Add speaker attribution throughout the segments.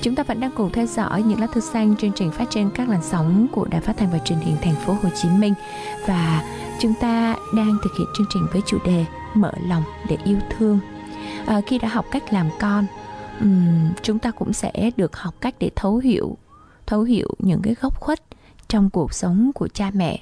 Speaker 1: Chúng ta vẫn đang cùng theo dõi những lá thư xanh, chương trình phát trên các làn sóng của Đài Phát thanh và Truyền hình Thành phố Hồ Chí Minh, và chúng ta đang thực hiện chương trình với chủ đề mở lòng để yêu thương. Khi đã học cách làm con, chúng ta cũng sẽ được học cách để thấu hiểu những cái góc khuất trong cuộc sống của cha mẹ.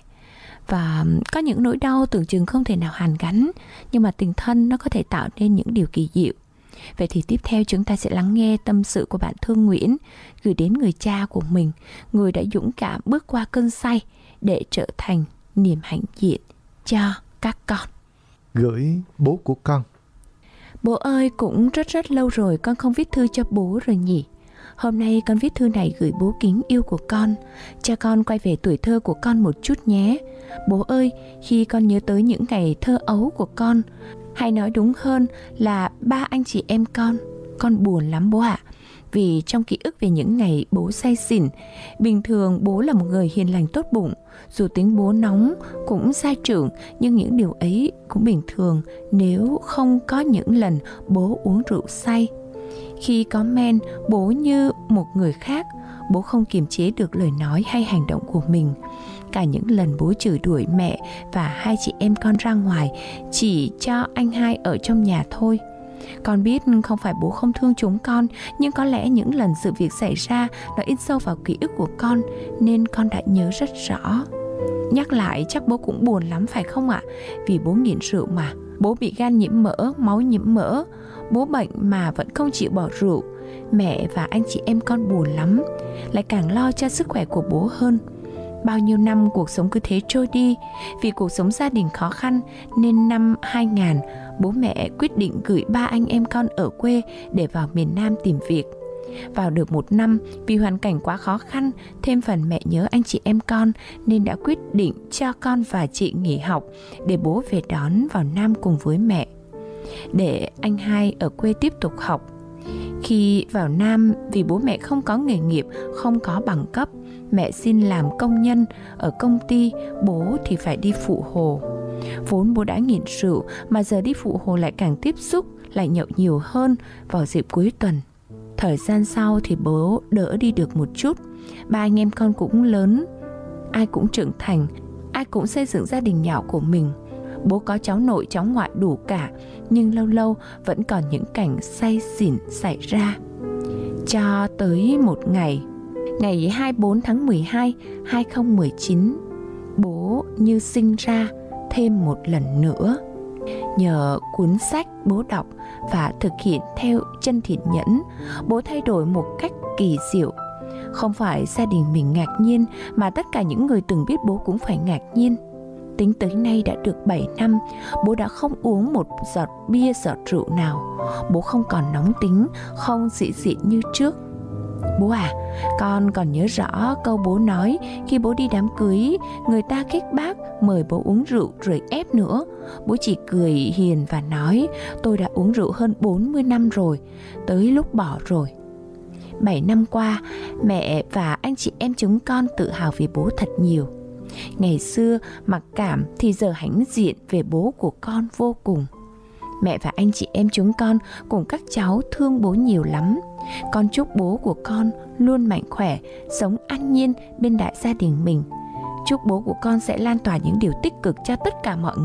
Speaker 1: Và có những nỗi đau tưởng chừng không thể nào hàn gắn, nhưng mà tình thân nó có thể tạo nên những điều kỳ diệu. Vậy thì tiếp theo chúng ta sẽ lắng nghe tâm sự của bạn Thương Nguyễn gửi đến người cha của mình, người đã dũng cảm bước qua cơn say để trở thành niềm hãnh diện cho các con.
Speaker 2: Gửi bố của con.
Speaker 1: Bố ơi, cũng rất lâu rồi con không viết thư cho bố rồi nhỉ. Hôm nay con viết thư này gửi bố kính yêu của con, cho con quay về tuổi thơ của con một chút nhé. Bố ơi, khi con nhớ tới những ngày thơ ấu của con, hay nói đúng hơn là ba anh chị em con buồn lắm bố ạ. Vì trong ký ức về những ngày bố say xỉn, bình thường bố là một người hiền lành tốt bụng. Dù tính bố nóng cũng sai trưởng, nhưng những điều ấy cũng bình thường nếu không có những lần bố uống rượu say. Khi có men, bố như một người khác, bố không kiềm chế được lời nói hay hành động của mình. Cả những lần bố chửi đuổi mẹ và hai chị em con ra ngoài chỉ cho anh hai ở trong nhà thôi. Con biết không phải bố không thương chúng con, nhưng có lẽ những lần sự việc xảy ra nó in sâu vào ký ức của con nên con đã nhớ rất rõ. Nhắc lại chắc bố cũng buồn lắm phải không ạ? Vì bố nghiện rượu mà. Bố bị gan nhiễm mỡ, máu nhiễm mỡ. Bố bệnh mà vẫn không chịu bỏ rượu. Mẹ và anh chị em con buồn lắm, lại càng lo cho sức khỏe của bố hơn. Bao nhiêu năm cuộc sống cứ thế trôi đi. Vì cuộc sống gia đình khó khăn nên năm 2000, bố mẹ quyết định gửi ba anh em con ở quê để vào miền Nam tìm việc. Vào được 1 năm, vì hoàn cảnh quá khó khăn, thêm phần mẹ nhớ anh chị em con nên đã quyết định cho con và chị nghỉ học để bố về đón vào Nam cùng với mẹ, để anh hai ở quê tiếp tục học. Khi vào Nam, vì bố mẹ không có nghề nghiệp, không có bằng cấp, mẹ xin làm công nhân ở công ty, bố thì phải đi phụ hồ. Vốn bố đã nghiện rượu mà giờ đi phụ hồ lại càng tiếp xúc, lại nhậu nhiều hơn vào dịp cuối tuần. Thời gian sau thì bố đỡ đi được một chút. Ba anh em con cũng lớn, ai cũng trưởng thành, ai cũng xây dựng gia đình nhỏ của mình. Bố có cháu nội cháu ngoại đủ cả, nhưng lâu lâu vẫn còn những cảnh say xỉn xảy ra. Cho tới một ngày 24 tháng 12, 2019, bố như sinh ra thêm một lần nữa. Nhờ cuốn sách bố đọc và thực hiện theo chân thiện nhẫn, bố thay đổi một cách kỳ diệu. Không phải gia đình mình ngạc nhiên, mà tất cả những người từng biết bố cũng phải ngạc nhiên. Tính tới nay đã được 7 năm, bố đã không uống một giọt bia giọt rượu nào. Bố không còn nóng tính, không dị dị như trước. Bố à, con còn nhớ rõ câu bố nói khi bố đi đám cưới, người ta kết bác mời bố uống rượu rồi ép nữa. Bố chỉ cười hiền và nói, tôi đã uống rượu hơn 40 năm rồi, tới lúc bỏ rồi. 7 năm qua, mẹ và anh chị em chúng con tự hào về bố thật nhiều. Ngày xưa mặc cảm thì giờ hãnh diện về bố của con vô cùng. Mẹ và anh chị em chúng con cùng các cháu thương bố nhiều lắm. Con chúc bố của con luôn mạnh khỏe, sống an nhiên bên đại gia đình mình. Chúc bố của con sẽ lan tỏa những điều tích cực cho tất cả mọi người.